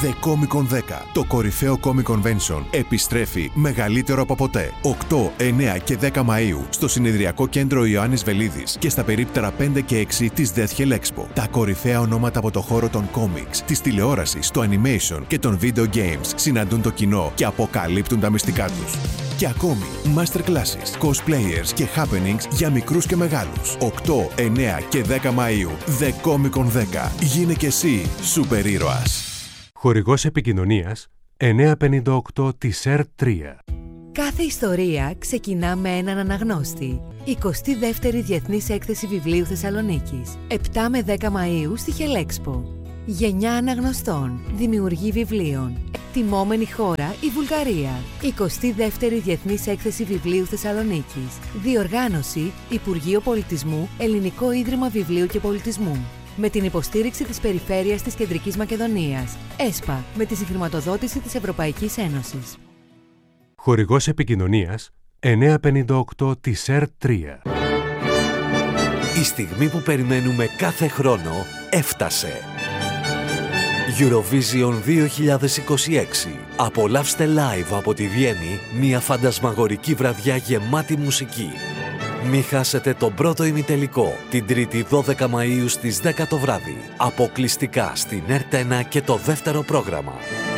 The Comic Con 10. Το κορυφαίο Comic Convention επιστρέφει μεγαλύτερο από ποτέ. 8, 9 και 10 Μαΐου στο συνεδριακό κέντρο Ιωάννης Βελίδης και στα περίπτερα 5 και 6 της Death Hell Expo. Τα κορυφαία ονόματα από το χώρο των comics, της τηλεόρασης, του animation και των video games συναντούν το κοινό και αποκαλύπτουν τα μυστικά τους. Και ακόμη, masterclasses, cosplayers και happenings για μικρούς και μεγάλους. 8, 9 και 10 Μαΐου. The Comic Con 10. Γίνε και εσύ σούπερ ήρωας. Χορηγός επικοινωνίας 958 της ΕΡΤ3. Κάθε ιστορία ξεκινά με έναν αναγνώστη. 22η Διεθνής Έκθεση Βιβλίου Θεσσαλονίκης. 7 με 10 Μαΐου στη Χελέξπο. Γενιά αναγνωστών, δημιουργή βιβλίων. Τιμόμενη χώρα η Βουλγαρία. 22η Διεθνής Έκθεση Βιβλίου Θεσσαλονίκης. Διοργάνωση Υπουργείο Πολιτισμού, Ελληνικό Ίδρυμα Βιβλίου και Πολιτισμού. Με την υποστήριξη της Περιφέρειας της Κεντρικής Μακεδονίας. ΕΣΠΑ, με τη συγχρηματοδότηση της Ευρωπαϊκής Ένωσης. Χορηγός επικοινωνίας 958 της ΕΡΤ3. Η στιγμή που περιμένουμε κάθε χρόνο έφτασε. Eurovision 2026. Απολαύστε live από τη Βιέννη μια φαντασμαγορική βραδιά γεμάτη μουσική. Μη χάσετε τον πρώτο ημιτελικό την 3η 12 Μαΐου στις 10 το βράδυ. Αποκλειστικά στην ΕΡΤ1 και το δεύτερο πρόγραμμα.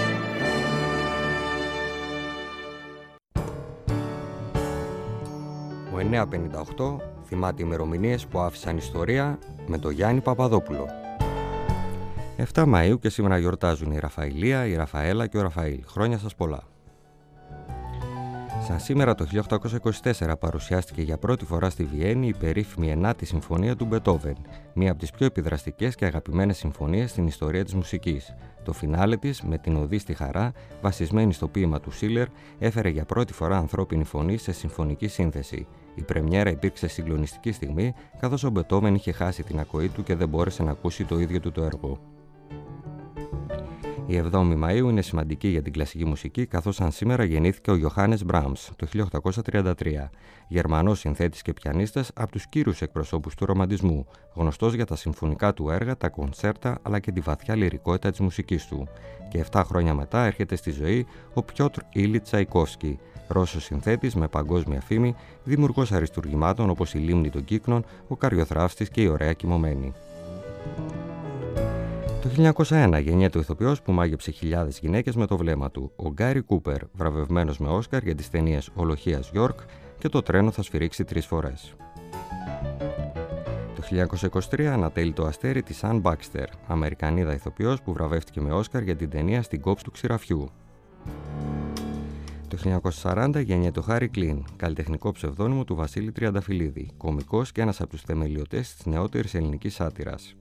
Ο 958 θυμάται ημερομηνίες που άφησαν ιστορία με τον Γιάννη Παπαδόπουλο. 7 Μαΐου και σήμερα γιορτάζουν η Ραφαηλία, η Ραφαέλα και ο Ραφαήλ. Χρόνια σας πολλά. Σαν σήμερα το 1824 παρουσιάστηκε για πρώτη φορά στη Βιέννη η περίφημη 9η Συμφωνία του Μπετόβεν, μία από τις πιο επιδραστικές και αγαπημένες συμφωνίες στην ιστορία της μουσικής. Το φινάλε της, με την Οδή στη Χαρά, βασισμένη στο ποίημα του Σίλερ, έφερε για πρώτη φορά ανθρώπινη φωνή σε συμφωνική σύνθεση. Η πρεμιέρα υπήρξε συγκλονιστική στιγμή, καθώς ο Μπετόβεν είχε χάσει την ακοή του και δεν μπόρεσε να ακούσει το ίδιο του το έργο. Η 7η Μαΐου είναι σημαντική για την κλασική μουσική, καθώς σαν σήμερα γεννήθηκε ο Ιωάννης Μπράμς το 1833, Γερμανός συνθέτης και πιανίστας από τους κύριους εκπροσώπους του ρομαντισμού, γνωστός για τα συμφωνικά του έργα, τα κονσέρτα αλλά και τη βαθιά λυρικότητα της μουσικής του. Και 7 χρόνια μετά έρχεται στη ζωή ο Πιότρ Ήλιτς Τσαϊκόφσκι, Ρώσος συνθέτης με παγκόσμια φήμη, δημιουργός αριστουργημάτων όπως η Λίμνη των Κύκνων, ο Καριοθράφστης και η Ωραία Κοιμωμένη. Το 1901 γεννιέται ο ηθοποιός που μάγεψε χιλιάδες γυναίκες με το βλέμμα του, ο Γκάρι Κούπερ, βραβευμένος με Όσκαρ για τις ταινίες «Ολοχίας Γιόρκ» και «Το τρένο θα σφυρίξει 3 φορές». Το 1923 ανατέλει το αστέρι της Αν Μπάκστερ, Αμερικανίδα ηθοποιός που βραβεύτηκε με Όσκαρ για την ταινία «Στην κόψη του ξηραφιού». Το 1940 γεννιέται ο Χάρι Κλίν, καλλιτεχνικό ψευδώνυμο του Βασίλη Τριανταφυλλίδη, κωμικός και ένας από τους θεμελιωτές της νεότερης ελληνικής σάτυρας.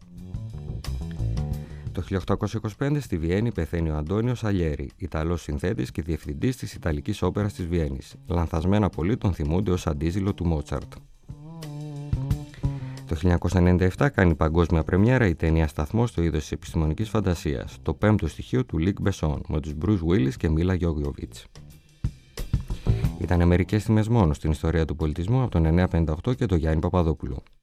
Το 1825 στη Βιέννη πεθαίνει ο Αντώνιο Σαλιέρι, Ιταλός συνθέτης και διευθυντής της Ιταλικής Όπερας της Βιέννης. Λανθασμένα πολλοί τον θυμούνται ως αντίζηλο του Μότσαρτ. Το 1997 κάνει παγκόσμια πρεμιέρα η ταινία «Σταθμός» στο είδος της επιστημονικής φαντασίας, το 5ο στοιχείο του Λικ Μπεσόν, με τους Μπρουζ Βίλις και Μίλα Γιόβιοβιτς. Ήταν μερικές στιγμές μόνο στην ιστορία του πολιτισμού από τον 958 και τον Γιάννη Παπαδόπουλο.